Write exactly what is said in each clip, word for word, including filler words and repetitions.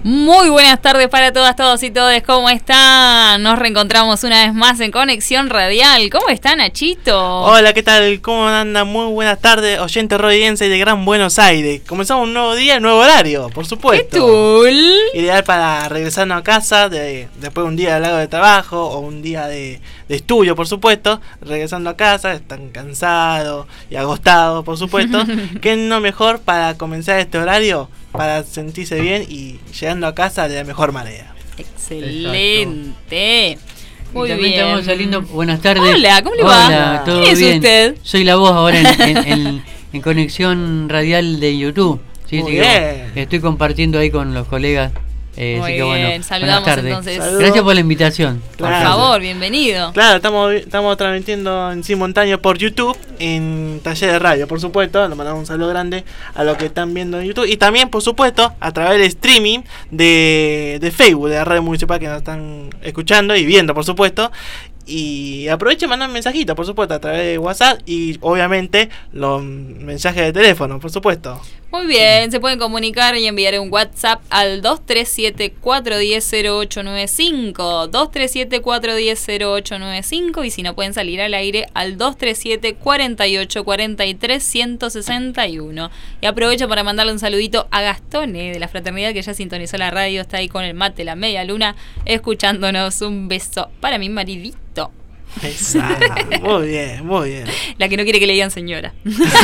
Muy buenas tardes para todas, todos y todes. ¿Cómo están? Nos reencontramos una vez más en Conexión Radial. ¿Cómo está, Nachito? Hola, ¿qué tal? ¿Cómo andan? Muy buenas tardes, oyentes rodienses de Gran Buenos Aires. Comenzamos un nuevo día, un nuevo horario, por supuesto. ¡Qué tool! Ideal para regresarnos a casa de, después de un día largo de trabajo o un día de, de estudio, por supuesto. Regresando a casa, están cansados y agostados, por supuesto. ¿Qué no mejor para comenzar este horario? Para sentirse bien y llegando a casa de la mejor manera. Excelente. Muy y también bien. estamos saliendo. Buenas tardes. Hola, ¿cómo le va? Hola, ¿todo ¿Quién es bien? usted? Soy la voz ahora en, en, en, en Conexión Radial de YouTube. Sí, Muy sí, bien. que estoy compartiendo ahí con los colegas. Eh, Muy así que, bueno, bien, saludamos buenas tardes. entonces. Saludos. Gracias por la invitación. Por Claro. favor, bienvenido. Claro, estamos, estamos transmitiendo en simultáneo por YouTube, en Taller de Radio, por supuesto. Le mandamos un saludo grande a los que están viendo en YouTube. Y también, por supuesto, a través del streaming de, de Facebook, de la radio municipal, que nos están escuchando y viendo, por supuesto. Y aprovechen y mandan un mensajito, por supuesto, a través de WhatsApp y obviamente los mensajes de teléfono, por supuesto. Muy bien, se pueden comunicar y enviar un WhatsApp al dos tres siete, cuatro uno cero, cero ocho nueve cinco, dos tres siete, cuatro uno cero, cero ocho nueve cinco, y si no pueden salir al aire al dos tres siete, cuatro ocho, cuatro tres, uno seis uno. Y aprovecho para mandarle un saludito a Gastone de la Fraternidad, que ya sintonizó la radio, está ahí con el mate, la media luna, escuchándonos. Un beso para mi maridito. Exacto. Muy bien, muy bien. La que no quiere que le digan señora.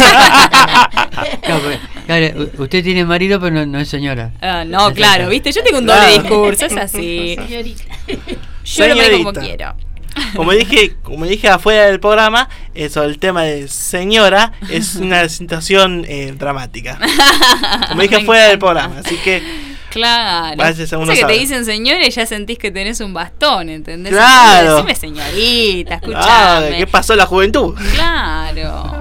Claro, porque, claro, usted tiene marido, pero no, no es señora. Ah, no, claro, viste, yo tengo un doble Claro. discurso, es así. Señorita. Yo lo veo como Señorita. quiero. Como dije, como dije afuera del programa, eso, el tema de señora es una situación eh, dramática. Como dije Me afuera del encanta. programa, así que Claro. Gracias a uno O sea que sabe. te dicen señora y ya sentís que tenés un bastón, ¿entendés? Claro. Decime señorita, ah, escuchame. ¿qué pasó en la juventud? Claro.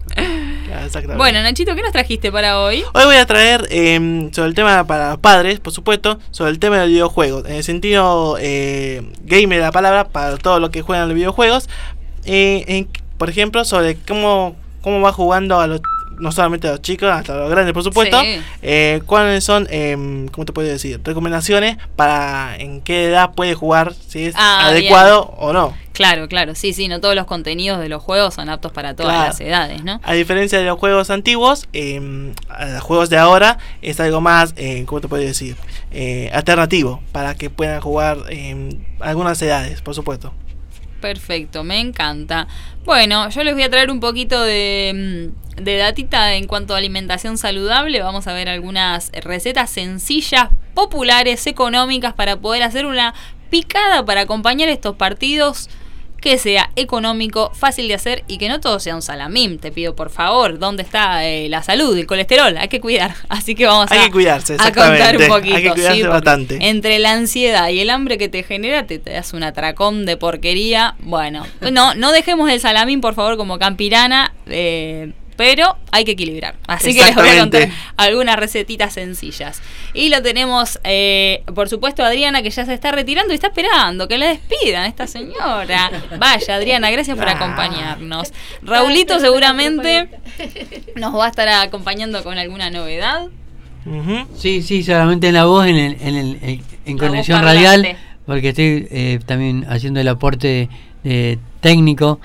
Claro, exactamente. Bueno, Nachito, ¿qué nos trajiste para hoy? Hoy voy a traer eh, sobre el tema para los padres, por supuesto, sobre el tema del videojuego, en el sentido eh, gamer de la palabra, para todo lo que juegan los videojuegos. Eh, en- por ejemplo, sobre cómo, cómo va jugando a los, no solamente a los chicos, hasta a los grandes, por supuesto. Sí. Eh, ¿Cuáles son, eh, cómo te puedo decir, recomendaciones para en qué edad puede jugar, si es Ah, adecuado o no? Claro, claro, sí, sí, no todos los contenidos de los juegos son aptos para todas Claro. las edades, ¿no? A diferencia de los juegos antiguos, eh, los juegos de ahora es algo más, eh, ¿cómo te puedo decir? Eh, alternativo, para que puedan jugar en algunas edades, por supuesto. Perfecto, me encanta. Bueno, yo les voy a traer un poquito de, mm, de datita en cuanto a alimentación saludable. Vamos a ver algunas recetas sencillas, populares, económicas, para poder hacer una picada para acompañar estos partidos, que sea económico, fácil de hacer y que no todo sea un salamín. Te pido por favor, ¿dónde está eh, la salud, el colesterol? Hay que cuidar. Así que vamos Hay a, que cuidarse, a contar exactamente. un poquito. Hay que cuidarse ¿sí? Porque bastante. Entre la ansiedad y el hambre que te genera, te, te das un atracón de porquería. Bueno, no, no dejemos el salamín, por favor, como campirana, eh, pero hay que equilibrar. Así que les voy a contar Exactamente. algunas recetitas sencillas. Y lo tenemos, eh, por supuesto, Adriana, que ya se está retirando y está esperando que la despidan esta señora. Vaya, Adriana, gracias por Ah. acompañarnos. Raulito seguramente nos va a estar acompañando con alguna novedad. Ujú. Sí, sí, solamente en la voz, en, el, en, el, en, en La Conexión voz Radial, parlante. porque estoy eh, también haciendo el aporte eh, técnico.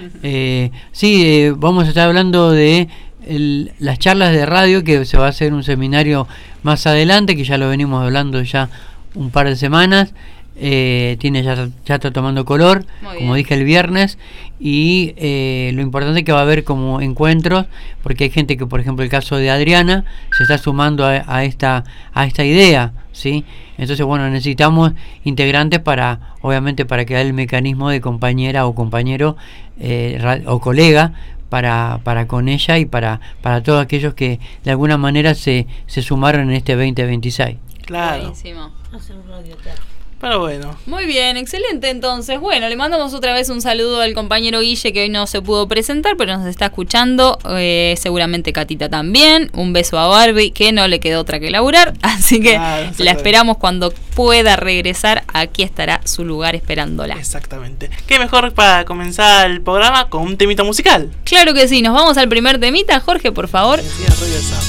Eh, sí, eh, vamos a estar hablando de el- las charlas de radio, que se va a hacer un seminario más adelante, que ya lo venimos hablando ya un par de semanas. Eh, tiene ya, ya está tomando color, Muy como bien. dije el viernes, y eh, lo importante es que va a haber como encuentros, porque hay gente que, por ejemplo, el caso de Adriana se está sumando a, a esta a esta idea, ¿sí? Entonces, bueno, necesitamos integrantes para, obviamente, para crear el mecanismo de compañera o compañero eh, ra- o colega para para con ella y para para todos aquellos que de alguna manera se se sumaron en este veinte veintiséis. Claro. Buenísimo. Hacer un radioteatro. Pero bueno. Muy bien, excelente. Entonces, bueno, le mandamos otra vez un saludo al compañero Guille, que hoy no se pudo presentar, pero nos está escuchando. Eh, seguramente Catita también. Un beso a Barbie, que no le quedó otra que laburar. Así que Claro, la exactamente. esperamos cuando pueda regresar. Aquí estará su lugar esperándola. Exactamente. ¿Qué mejor para comenzar el programa con un temita musical? Claro que sí, nos vamos al primer temita. Jorge, por favor. Decía Radio Sam.